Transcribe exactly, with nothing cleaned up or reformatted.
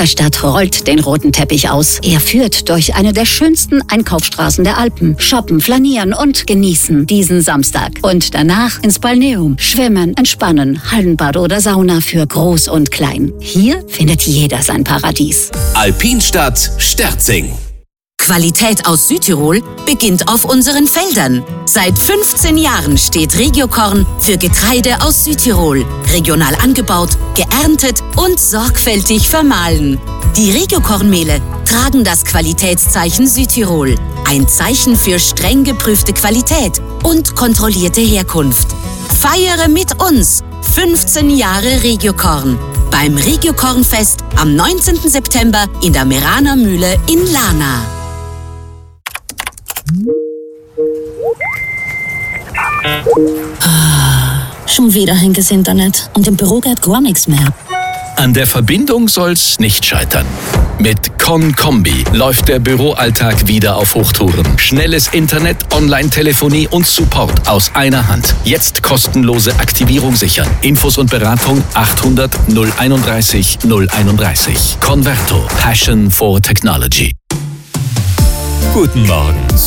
Zuckerstadt rollt den roten Teppich aus. Er führt durch eine der schönsten Einkaufsstraßen der Alpen. Shoppen, flanieren und genießen diesen Samstag. Und danach ins Balneum. Schwimmen, entspannen, Hallenbad oder Sauna für Groß und Klein. Hier findet jeder sein Paradies. Alpinstadt Sterzing. Qualität aus Südtirol beginnt auf unseren Feldern. Seit fünfzehn Jahren steht Regiokorn für Getreide aus Südtirol. Regional angebaut, geerntet und sorgfältig vermahlen. Die Regiokornmehle tragen das Qualitätszeichen Südtirol. Ein Zeichen für streng geprüfte Qualität und kontrollierte Herkunft. Feiere mit uns fünfzehn Jahre Regiokorn beim Regiokornfest am neunzehnten September in der Meraner Mühle in Lana. Ah, schon wieder hängt das Internet und im Büro geht gar nichts mehr. An der Verbindung soll's nicht scheitern. Mit ConCombi läuft der Büroalltag wieder auf Hochtouren. Schnelles Internet, Online-Telefonie und Support aus einer Hand. Jetzt kostenlose Aktivierung sichern. Infos und Beratung achthundert null einunddreißig null einunddreißig. Converto. Passion for Technology. Guten Morgen.